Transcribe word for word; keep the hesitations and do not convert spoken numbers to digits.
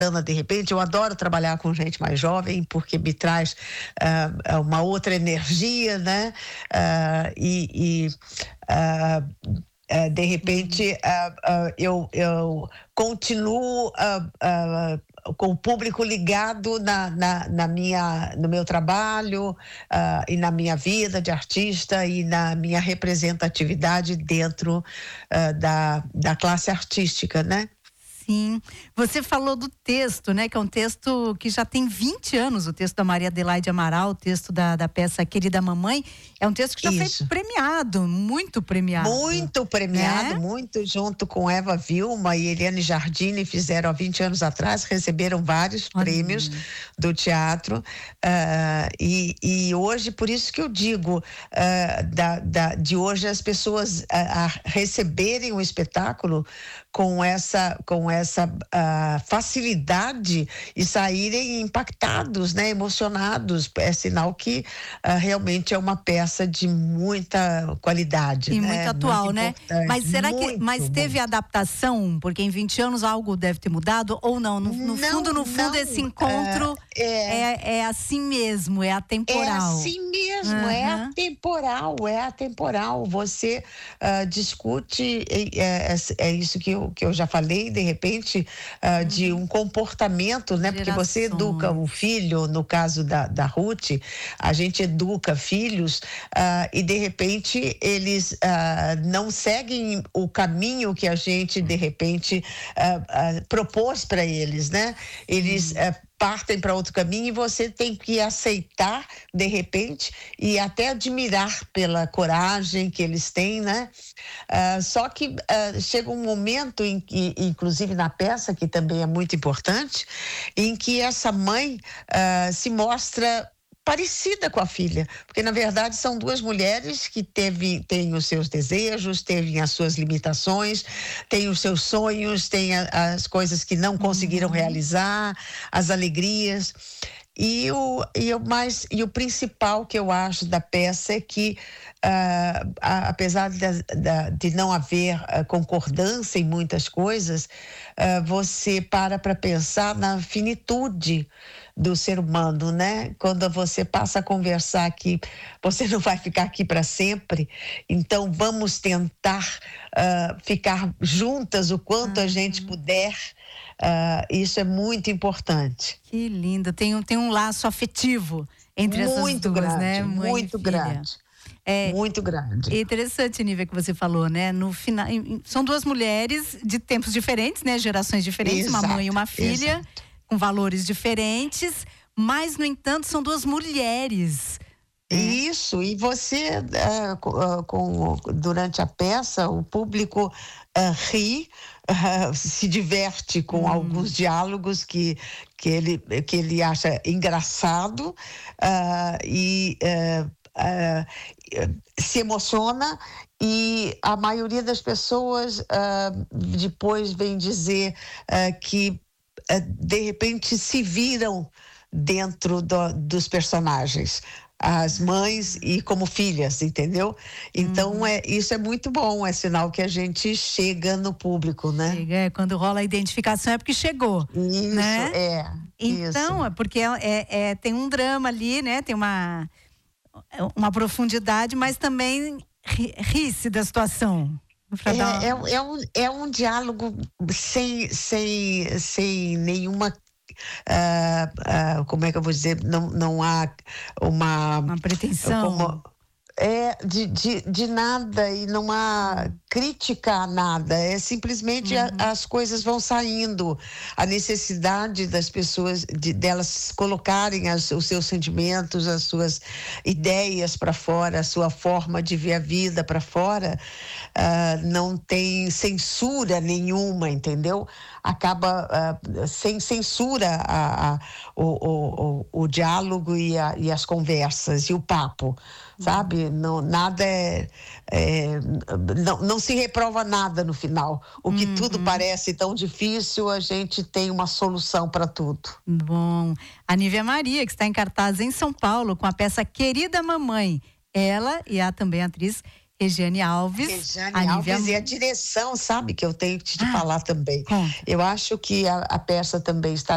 de repente, eu adoro trabalhar com gente mais jovem porque me traz uh, uma outra energia, né? Uh, e, e uh, uh, de repente uh, uh, eu, eu continuo uh, uh, com o público ligado na, na, na minha, no meu trabalho uh, e na minha vida de artista e na minha representatividade dentro uh, da, da classe artística, né? Sim, você falou do texto, né, que é um texto que já tem vinte anos, o texto da Maria Adelaide Amaral, o texto da, da peça Querida Mamãe, é um texto que já Isso. foi premiado, muito premiado. Muito premiado, né? muito, junto com Eva Vilma e Eliane Jardine, fizeram há vinte anos atrás, receberam vários Olha. prêmios do teatro, uh, e, e hoje, por isso que eu digo, uh, da, da, de hoje as pessoas uh, a receberem o espetáculo com essa, com essa uh, facilidade e saírem impactados, né, emocionados, é sinal que uh, realmente é uma peça de muita qualidade, e né? muito atual, muito né? importante. Mas será muito, que, mas teve muito. adaptação? Porque em vinte anos algo deve ter mudado ou não? No, no não, fundo, no fundo, não, esse encontro é, é, é, é assim mesmo, é atemporal. É assim mesmo, uhum. é atemporal, é atemporal. Você uh, discute, é, é, é isso que eu, que eu já falei, de repente, uh, uhum. de um comportamento, né? Gerações. Porque você educa o filho, no caso da, da Ruth, a gente educa filhos uh, e, de repente, eles uh, não seguem o caminho que a gente, de repente, uh, uh, propôs para eles, né? Eles... Uh, partem para outro caminho e você tem que aceitar de repente e até admirar pela coragem que eles têm, né? Uh, só que uh, chega um momento em que, inclusive na peça, que também é muito importante, em que essa mãe uh, se mostra parecida com a filha, porque na verdade são duas mulheres que teve, têm os seus desejos, têm as suas limitações, têm os seus sonhos, têm a, as coisas que não conseguiram uhum. realizar, as alegrias. E o, e, o mais, e o principal que eu acho da peça é que, uh, a, apesar de, de, de não haver uh, concordância em muitas coisas, uh, você para para pensar na finitude do ser humano, né? Quando você passa a conversar que você não vai ficar aqui para sempre, então vamos tentar uh, ficar juntas o quanto uhum. a gente puder. Uh, isso é muito importante. Que lindo, tem um, tem um laço afetivo entre essas muito duas, grande, né? Mãe muito grande. É, muito grande. É interessante, Nívia, que você falou, né? No final, são duas mulheres de tempos diferentes, né? Gerações diferentes, exato, uma mãe e uma filha, exato. Com valores diferentes, mas, no entanto, são duas mulheres. Isso, e você, uh, uh, com, durante a peça, o público uh, ri, uh, se diverte com hum. alguns diálogos que, que, ele, que ele acha engraçado uh, e uh, uh, se emociona, e a maioria das pessoas uh, depois vem dizer uh, que uh, de repente se viram dentro do, dos personagens, as mães e como filhas, entendeu? Então, uhum. é, isso é muito bom, é sinal que a gente chega no público, né? Chega, é, quando rola a identificação é porque chegou, isso, né? é. Então, isso. é porque é, é, é, tem um drama ali, né? Tem uma, uma profundidade, mas também ri-se da situação. É, dar... é, é, um, é um diálogo sem, sem, sem nenhuma... Uh, uh, como é que eu vou dizer, não, não há uma, uma pretensão como, é, de, de, de nada, e não há crítica a nada, é simplesmente uhum. a, as coisas vão saindo, a necessidade das pessoas, de, delas colocarem as, os seus sentimentos, as suas ideias para fora, a sua forma de ver a vida para fora, uh, não tem censura nenhuma, entendeu? Acaba uh, sem censura a, a, o, o, o, o diálogo e, a, e as conversas e o papo, uhum. sabe? Não, nada é, é não, não se reprova nada no final. O que uhum. tudo parece tão difícil, a gente tem uma solução para tudo. Bom, a Nívia Maria, que está em cartaz em São Paulo com a peça Querida Mamãe, ela e a também a atriz Regiane Alves. Regiane a Alves Nívia... e a direção, sabe, que eu tenho que te ah, falar também. Hum. Eu acho que a, a peça também está